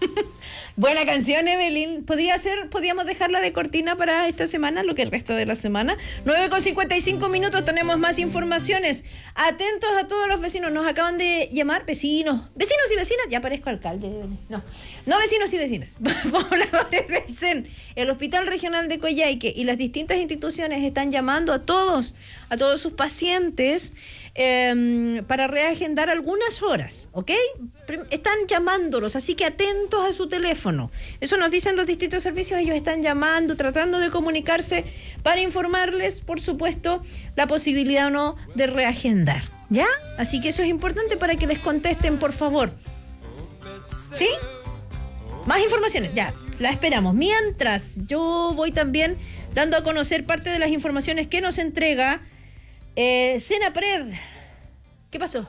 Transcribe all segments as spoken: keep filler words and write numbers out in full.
Buena canción, Evelyn. Podría ser, podríamos dejarla de cortina para esta semana, lo que resta de la semana. nueve con cincuenta y cinco minutos, tenemos más informaciones. Atentos a todos los vecinos. Nos acaban de llamar vecinos. Vecinos y vecinas. Ya parezco alcalde. No, no vecinos y vecinas. Pobladores dicen. El Hospital Regional de Coyhaique y las distintas instituciones están llamando a todos, a todos sus pacientes eh, para reagendar algunas horas, ¿ok? Están llamándolos, así que atentos a su teléfono. Eso nos dicen los distintos servicios. Ellos están llamando, tratando de comunicarse para informarles, por supuesto, la posibilidad o no de reagendar, ¿ya? Así que eso es importante para que les contesten, por favor. ¿Sí? Más informaciones, ya, la esperamos. Mientras, yo voy también dando a conocer parte de las informaciones que nos entrega eh, Senapred. ¿Qué pasó?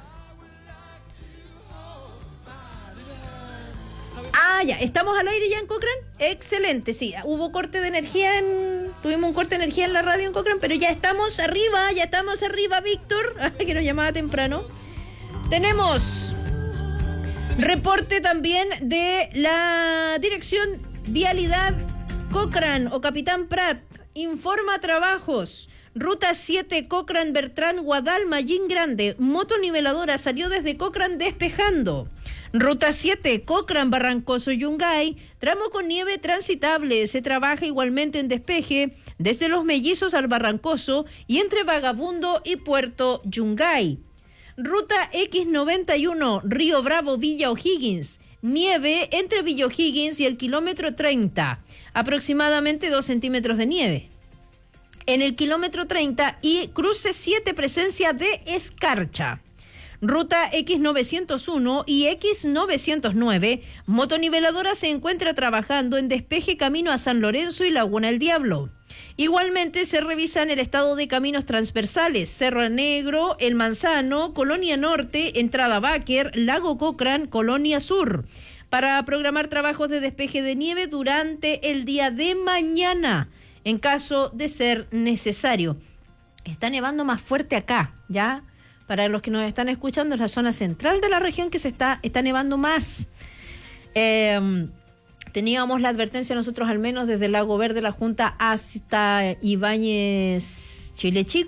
Ah, ya, ¿estamos al aire ya en Cochrane? Excelente, sí, hubo corte de energía en... Tuvimos un corte de energía en la radio en Cochrane, pero ya estamos arriba, ya estamos arriba, Víctor, que nos llamaba temprano. Tenemos reporte también de la Dirección Vialidad Cochrane o Capitán Prat. Informa trabajos. Ruta siete, Cochrane, Bertrán, Guadal, Mallín Grande. Motoniveladora salió desde Cochrane despejando. Ruta siete, Cochrane, Barrancoso, Yungay, tramo con nieve transitable. Se trabaja igualmente en despeje desde Los Mellizos al Barrancoso y entre Vagabundo y Puerto Yungay. Ruta equis noventa y uno, Río Bravo, Villa O'Higgins. Nieve entre Villa O'Higgins y el kilómetro treinta. Aproximadamente dos centímetros de nieve. En el kilómetro treinta y cruce siete, presencia de escarcha. Ruta equis novecientos uno y equis novecientos nueve, motoniveladora se encuentra trabajando en despeje camino a San Lorenzo y Laguna El Diablo. Igualmente se revisan el estado de caminos transversales, Cerro Negro, El Manzano, Colonia Norte, Entrada Báquer, Lago Cochrane, Colonia Sur, para programar trabajos de despeje de nieve durante el día de mañana, en caso de ser necesario. Está nevando más fuerte acá, ¿ya? Para los que nos están escuchando, es la zona central de la región que se está, está nevando más. Eh, teníamos la advertencia nosotros al menos desde Lago Verde, la Junta, hasta Ibáñez, Chile Chico.